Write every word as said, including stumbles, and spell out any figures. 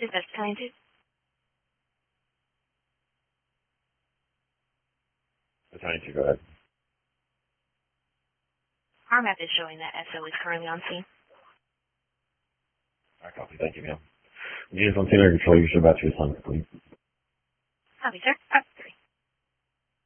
Is that kind of? Battalion two, go ahead. Our map is showing that S O is currently on scene. Alright, copy. Thank you, ma'am. Units on scene are control. You should about to respond, please. Copy, sir.